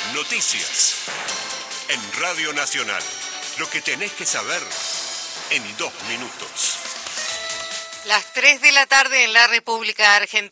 Noticias. En Radio Nacional. Lo que tenés que saber en 2 minutos. Las 3 de la tarde en la República Argentina.